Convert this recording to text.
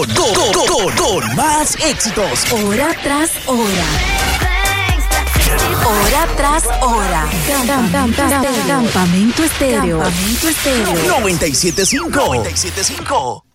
Con más éxitos. Hora tras hora. Hora tras hora. Campamento Estéreo. 97.5.